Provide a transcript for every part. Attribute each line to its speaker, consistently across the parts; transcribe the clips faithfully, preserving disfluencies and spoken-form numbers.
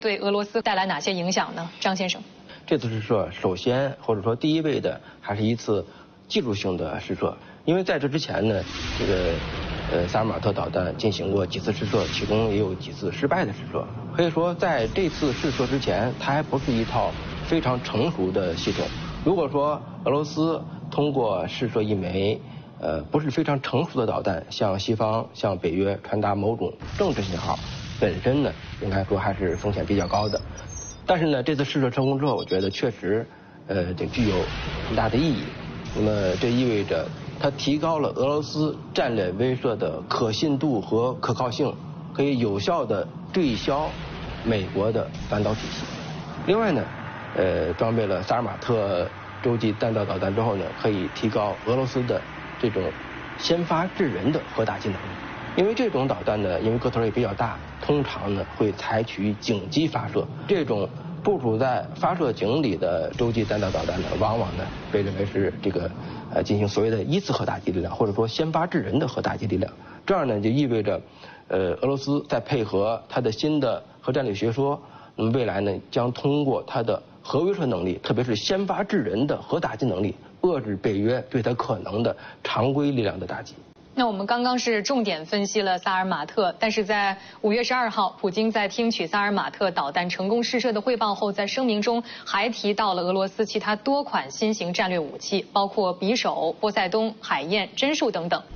Speaker 1: 对俄罗斯带来哪些影响呢？张先生，
Speaker 2: 这次试射首先或者说第一位的还是一次技术性的试射，因为在这之前呢，这个呃萨尔马特导弹进行过几次试射，其中也有几次失败的试射。可以说在这次试射之前，它还不是一套非常成熟的系统。如果说俄罗斯通过试射一枚呃不是非常成熟的导弹，向西方向北约传达某种政治信号，本身呢应该说还是风险比较高的。但是呢，这次试射成功之后，我觉得确实呃这具有很大的意义。那么这意味着它提高了俄罗斯战略威慑的可信度和可靠性，可以有效地对消美国的反导体系。另外呢，呃，装备了萨尔马特洲际弹道导弹之后呢，可以提高俄罗斯的这种先发制人的核打击能力。因为这种导弹呢，因为个头也比较大，通常呢会采取井击发射。这种部署在发射井里的洲际弹道导弹呢，往往呢被认为是这个呃进行所谓的一次核打击力量，或者说先发制人的核打击力量。这样呢就意味着，呃，俄罗斯在配合它的新的核战略学说，那么未来呢将通过它的核威慑能力，特别是先发制人的核打击能力，遏制北约对它可能的常规力量的打击。
Speaker 1: 那我们刚刚是重点分析了萨尔马特，但是在五月十二号，普京在听取萨尔马特导弹成功试射的汇报后，在声明中还提到了俄罗斯其他多款新型战略武器，包括匕首、波塞冬、海燕、针术等等。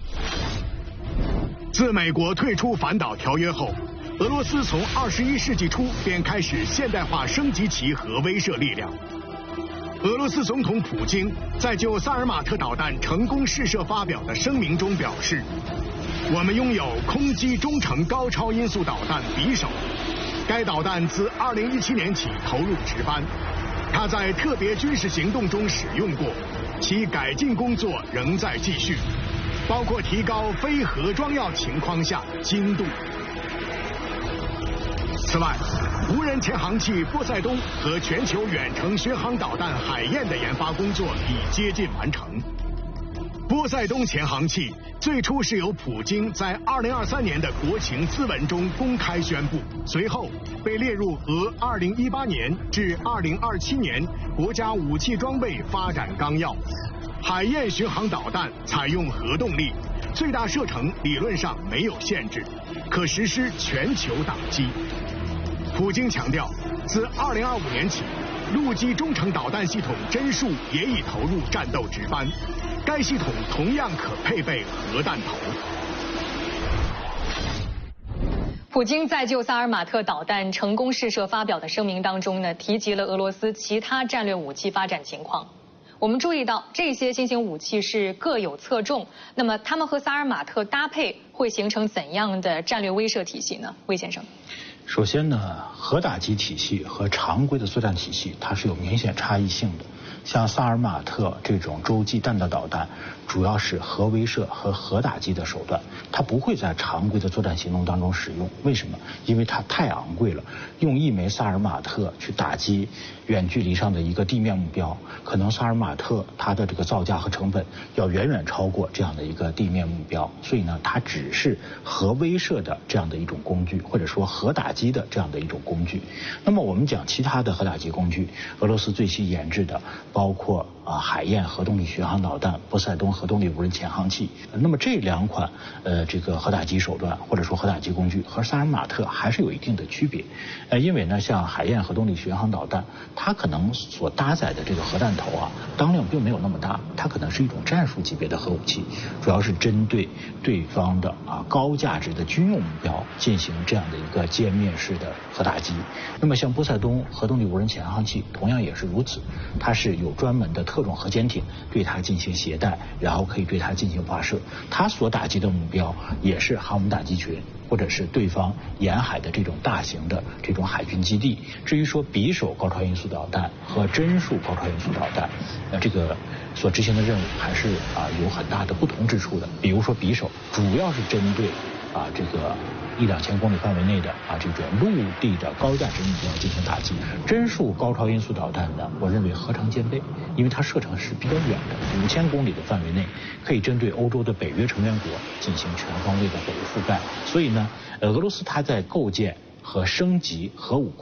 Speaker 3: 自美国退出反导条约后，俄罗斯从二十一世纪初便开始现代化升级其核威慑力量。俄罗斯总统普京在就萨尔马特导弹成功试射发表的声明中表示，我们拥有空击中程高超音速导弹匕首，该导弹自二零一七年起投入值班，它在特别军事行动中使用过，其改进工作仍在继续，包括提高非核装药情况下精度。此外，无人潜航器波塞冬和全球远程巡航导弹海燕的研发工作已接近完成。波塞冬潜航器最初是由普京在二零二三年的国情咨文中公开宣布，随后被列入俄二零一八年至二零二七年国家武器装备发展纲要。海燕巡航导弹采用核动力，最大射程理论上没有限制，可实施全球打击。普京强调，自二零二五年起，陆基中程导弹系统针术也已投入战斗值班，该系统同样可配备核弹头。
Speaker 1: 普京在就萨尔马特导弹成功试射发表的声明当中呢，提及了俄罗斯其他战略武器发展情况。我们注意到这些新型武器是各有侧重，那么它们和萨尔马特搭配会形成怎样的战略威慑体系呢？魏先生。
Speaker 4: 首先呢，核打击体系和常规的作战体系它是有明显差异性的。像萨尔马特这种洲际弹道导弹，主要是核威慑和核打击的手段，它不会在常规的作战行动当中使用。为什么？因为它太昂贵了，用一枚萨尔马特去打击远距离上的一个地面目标，可能萨尔马特它的这个造价和成本要远远超过这样的一个地面目标，所以呢，它只是核威慑的这样的一种工具，或者说核打击的这样的一种工具。那么我们讲其他的核打击工具，俄罗斯最新研制的包括啊海燕核动力巡航导弹、波塞冬核动力无人潜航器。那么这两款呃这个核打击手段或者说核打击工具和萨尔马特还是有一定的区别。呃，因为呢，像海燕核动力巡航导弹，它可能所搭载的这个核弹头啊，当量并没有那么大，它可能是一种战术级别的核武器，主要是针对对方的啊高价值的军用目标进行这样的一个歼灭式的核打击。那么像波塞冬核动力无人潜航器同样也是如此，它是有专门的特种核潜艇对它进行携带，然后可以对它进行发射，它所打击的目标也是航母打击群或者是对方沿海的这种大型的这种海军基地。至于说匕首高超音速导弹和针术高超音速导弹，呃，这个所执行的任务还是啊有很大的不同之处的。比如说匕首主要是针对啊这个一两千公里范围内的啊这种陆地的高价值目标进行打击。针术高超音速导弹呢，我认为何尝兼备，因为它射程是比较远的，五千公里的范围内可以针对欧洲的北约成员国进行全方位的北约覆盖。所以呢，呃，俄罗斯它在构建和升级核武